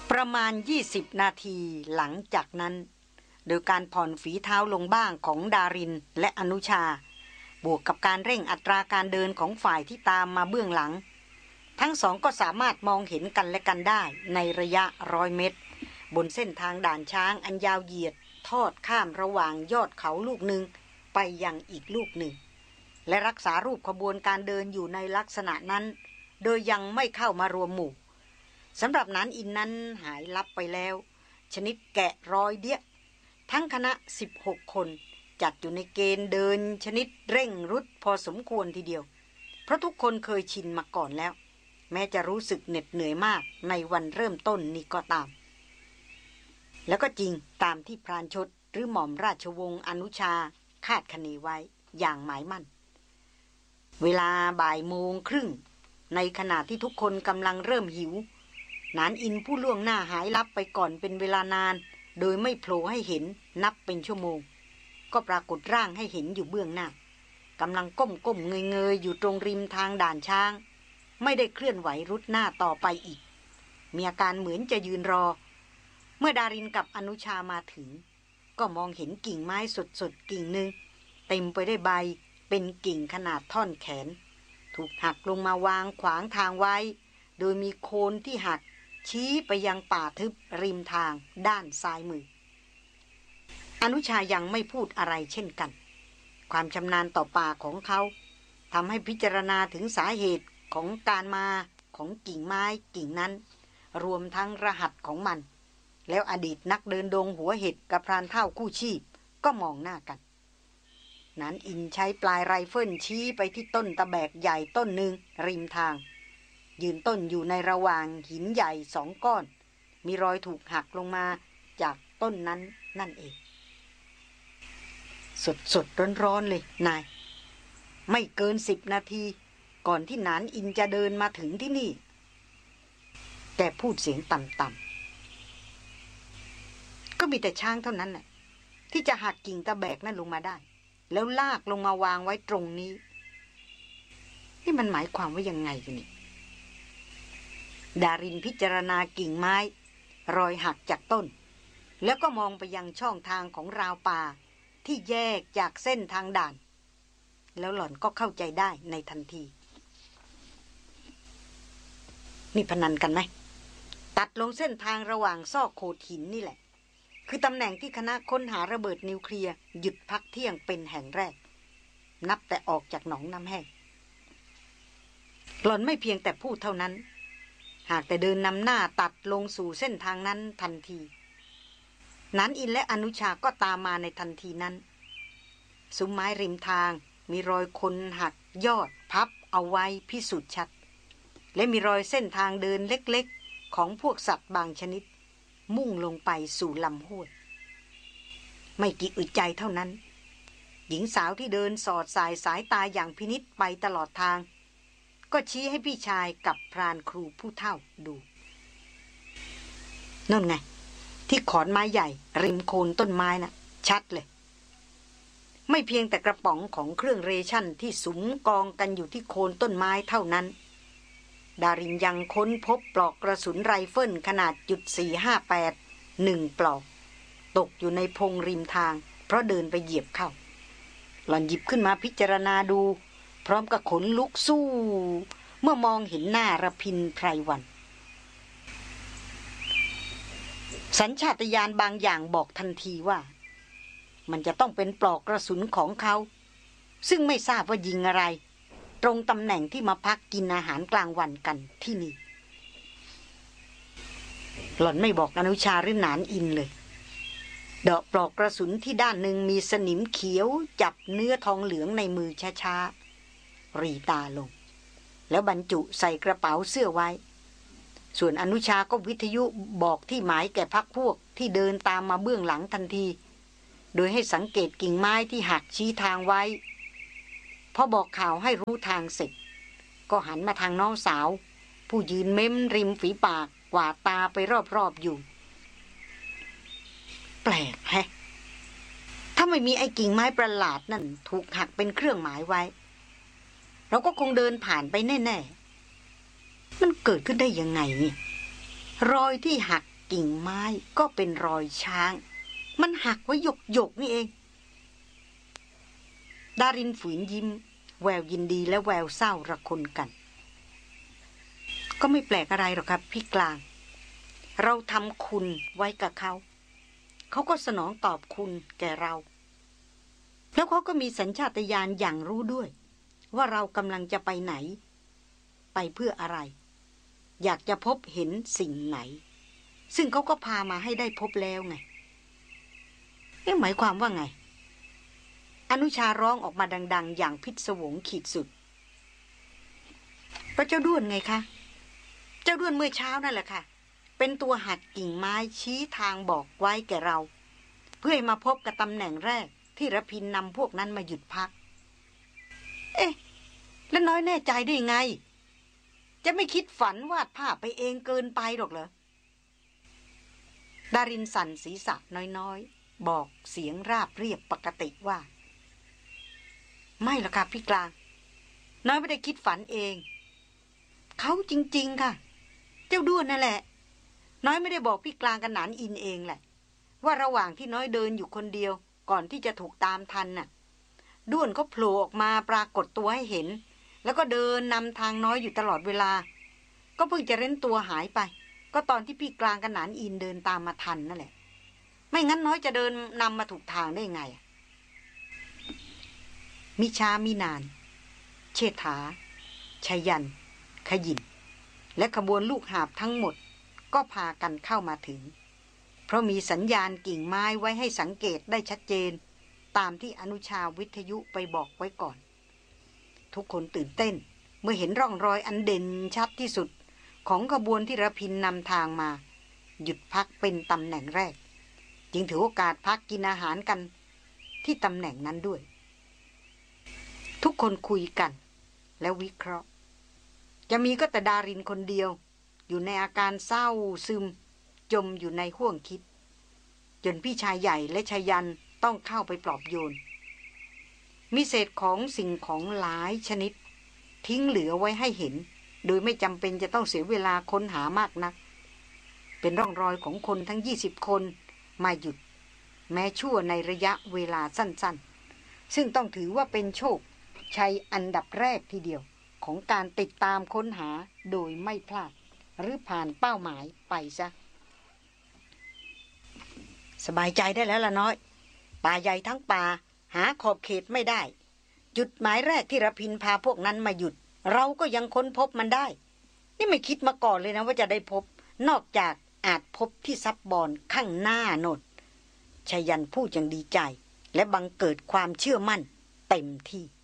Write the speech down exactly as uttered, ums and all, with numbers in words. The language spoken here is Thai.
ประมาณยี่สิบนาทีหลังจากนั้นโดยการผ่อนฝีเท้าลงบ้างของดารินและอนุชาบวกกับการเร่งอัตราการเดินของฝ่ายที่ตามมาเบื้องหลังทั้งสองก็สามารถมองเห็นกันและกันได้ในระยะร้อยเมตรบนเส้นทางด่านช้างอันยาวเหยียดทอดข้ามระหว่างยอดเขาลูกหนึ่งไปยังอีกลูกหนึ่งและรักษารูปขบวนการเดินอยู่ในลักษณะนั้นโดยยังไม่เข้ามารวมหมู่สำหรับนานอินนั้นหายลับไปแล้วชนิดแกะรอยเดียทั้งคณะสิบหกคนจัดอยู่ในเกณฑ์เดินชนิดเร่งรุดพอสมควรทีเดียวเพราะทุกคนเคยชินมาก่อนแล้วแม้จะรู้สึกเหน็ดเหนื่อยมากในวันเริ่มต้นนี้ก็ตามแล้วก็จริงตามที่พรานชดหรือหม่อมราชวงศ์อนุชาคาดคะเนไว้อย่างหมายมั่นเวลาบ่ายโมงครึ่งในขณะที่ทุกคนกำลังเริ่มหิวนานอินผู้ล่วงหน้าหายลับไปก่อนเป็นเวลานานโดยไม่โผล่ให้เห็นนับเป็นชั่วโมงก็ปรากฏร่างให้เห็นอยู่เบื้องหน้ากำลังก้มก้มเงยเงยอยู่ตรงริมทางด่านช้างไม่ได้เคลื่อนไหวรุดหน้าต่อไปอีกมีอาการเหมือนจะยืนรอเมื่อดารินกับอนุชามาถึงก็มองเห็นกิ่งไม้สดๆกิ่งหนึ่งเต็มไปด้วยใบเป็นกิ่งขนาดท่อนแขนถูกหักลงมาวางขวางทางไว้โดยมีโคนที่หักชี้ไปยังป่าทึบริมทางด้านซ้ายมืออนุชายังไม่พูดอะไรเช่นกันความชำนาญต่อป่าของเขาทำให้พิจารณาถึงสาเหตุของการมาของกิ่งไม้กิ่งนั้นรวมทั้งรหัสของมันแล้วอดีตนักเดินดงหัวเห็ดกับพรานเฒ่าคู่ชีพก็มองหน้ากันนั้นอินใช้ปลายไรเฟิลชี้ไปที่ต้นตะแบกใหญ่ต้นหนึ่งริมทางยืนต้นอยู่ในระหว่างหินใหญ่สองก้อนมีรอยถูกหักลงมาจากต้นนั้นนั่นเองสดสดร้อนร้อนเลยนายไม่เกินสิบนาทีก่อนที่นานอินจะเดินมาถึงที่นี่แกพูดเสียงต่ำๆก็มีแต่ช้างเท่านั้นแหละที่จะหักกิ่งตะแบกนั่นลงมาได้แล้วลากลงมาวางไว้ตรงนี้นี่มันหมายความว่ายังไงกันนี่ดารินพิจารณากิ่งไม้รอยหักจากต้นแล้วก็มองไปยังช่องทางของราวป่าที่แยกจากเส้นทางด่านแล้วหล่อนก็เข้าใจได้ในทันทีนี่พนันกันไหมตัดลงเส้นทางระหว่างซอกโขดหินนี่แหละคือตำแหน่งที่คณะค้นหาระเบิดนิวเคลียร์หยุดพักเที่ยงเป็นแห่งแรกนับแต่ออกจากหนองน้ำแห้งหล่อนไม่เพียงแต่พูดเท่านั้นหากแต่เดินนำหน้าตัดลงสู่เส้นทางนั้นทันทีนันอินและอนุชาก็ตามมาในทันทีนั้นซุ้มไม้ริมทางมีรอยคนหักยอดพับเอาไว้พิสูจน์ชัดและมีรอยเส้นทางเดินเล็กๆของพวกสัตว์บางชนิดมุ่งลงไปสู่ลำห้วยไม่กี่อึดใจเท่านั้นหญิงสาวที่เดินสอดสายสายตาอย่างพินิจไปตลอดทางก็ชี้ให้พี่ชายกับพรานครูผู้เฒ่าดูนั่นไงที่ขอนไม้ใหญ่ริมโคนต้นไม้น่ะชัดเลยไม่เพียงแต่กระป๋องของเครื่องเรชั่นที่สุมกองกันอยู่ที่โคนต้นไม้เท่านั้นดารินยังค้นพบปลอกกระสุนไรเฟิลขนาดจุดสี่ห้าแปดหนึ่งปลอกตกอยู่ในพงริมทางเพราะเดินไปเหยียบเข้าหล่อนหยิบขึ้นมาพิจารณาดูพร้อมกับขนลุกสู้เมื่อมองเห็นหน้าระพินไพรวันสัญชาตญาณบางอย่างบอกทันทีว่ามันจะต้องเป็นปลอกกระสุนของเขาซึ่งไม่ทราบว่ายิงอะไรตรงตำแหน่งที่มาพักกินอาหารกลางวันกันที่นี่หล่อนไม่บอกอนุชาหรือหนานอินเลยดอกปลอกกระสุนที่ด้านหนึ่งมีสนิมเขียวจับเนื้อทองเหลืองในมือช้าๆรีตาลงแล้วบรรจุใส่กระเป๋าเสื้อไว้ส่วนอนุชาก็วิทยุบอกที่หมายแก่พรรคพวกที่เดินตามมาเบื้องหลังทันทีโดยให้สังเกตกิ่งไม้ที่หักชี้ทางไว้พอบอกข่าวให้รู้ทางเสร็จก็หันมาทางน้องสาวผู้ยืนเม้มริมฝีปากกวาดตาไปรอบๆอยู่แปลกแฮะถ้าไม่มีไอ้กิ่งไม้ประหลาดนั่นถูกหักเป็นเครื่องหมายไว้เราก็คงเดินผ่านไปแน่ๆมันเกิดขึ้นได้ยังไงเนี่ยรอยที่หักกิ่งไม้ก็เป็นรอยช้างมันหักไว้หยกหยกนี่เองดารินฝืนยิ้มแววยินดีและแววเศร้าระคนกันก็ไม่แปลกอะไรหรอกครับพี่กลางเราทำคุณไว้กับเขาเขาก็สนองตอบคุณแก่เราแล้วเขาก็มีสัญชาตญาณอย่างรู้ด้วยว่าเรากำลังจะไปไหนไปเพื่ออะไรอยากจะพบเห็นสิ่งไหนซึ่งเขาก็พามาให้ได้พบแล้วไงนี่หมายความว่าไงอนุชาร้องออกมาดังๆอย่างพิศวงขีดสุดพระเจ้าด้วนไงคะเจ้าด้วนเมื่อเช้านั่นแหละค่ะเป็นตัวหักกิ่งไม้ชี้ทางบอกไว้แก่เราเพื่อให้มาพบกับตำแหน่งแรกที่ระพินนำพวกนั้นมาหยุดพักเอ๊ะแล้วน้อยแน่ใจได้ไงจะไม่คิดฝันวาดภาพไปเองเกินไปหรอกเหรอดารินสั่นศีรษะน้อยๆบอกเสียงราบเรียบปกติว่าไม่หรอกค่ะพี่กลางน้อยไม่ได้คิดฝันเองเขาจริงๆค่ะเจ้าด้วนนั่นแหละน้อยไม่ได้บอกพี่กลางกันหนานอินเองแหละว่าระหว่างที่น้อยเดินอยู่คนเดียวก่อนที่จะถูกตามทันน่ะด้วนก็โผล่ออกมาปรากฏตัวให้เห็นแล้วก็เดินนำทางน้อยอยู่ตลอดเวลาก็เพิ่งจะเร้นตัวหายไปก็ตอนที่พี่กลางกันหนานอินเดินตามมาทันนั่นแหละไม่งั้นน้อยจะเดินนำมาถูกทางได้ไงมิช้ามินานเชษฐาชยันขยินและขบวนลูกหาบทั้งหมดก็พากันเข้ามาถึงเพราะมีสัญญาณกิ่งไม้ไว้ให้สังเกตได้ชัดเจนตามที่อนุชาวิทยุไปบอกไว้ก่อนทุกคนตื่นเต้นเมื่อเห็นร่องรอยอันเด่นชัดที่สุดของขบวนที่ระพินนำทางมาหยุดพักเป็นตำแหน่งแรกจึงถือโอกาสพักกินอาหารกันที่ตำแหน่งนั้นด้วยทุกคนคุยกันและวิเคราะห์จะมีก็แต่ดารินคนเดียวอยู่ในอาการเศร้าซึมจมอยู่ในห้วงคิดจนพี่ชายใหญ่และชายันต้องเข้าไปปลอบโยนมีเศษของสิ่งของหลายชนิดทิ้งเหลือไว้ให้เห็นโดยไม่จำเป็นจะต้องเสียเวลาค้นหามากนักเป็นร่องรอยของคนทั้งยี่สิบคนมาหยุดแม้ชั่วในระยะเวลาสั้นๆซึ่งต้องถือว่าเป็นโชคชัยอันดับแรกทีเดียวของการติดตามค้นหาโดยไม่พลาดหรือผ่านเป้าหมายไปซะสบายใจได้แล้วล่ะน้อยป่าใหญ่ทั้งป่าหาขอบเขตไม่ได้จุดหมายแรกที่ระพินพาพวกนั้นมาหยุดเราก็ยังค้นพบมันได้นี่ไม่คิดมาก่อนเลยนะว่าจะได้พบนอกจากอาจพบที่ซับบอนข้างหน้าโน่นชยันพูดอย่างดีใจและบังเกิดความเชื่อมั่นเต็มที่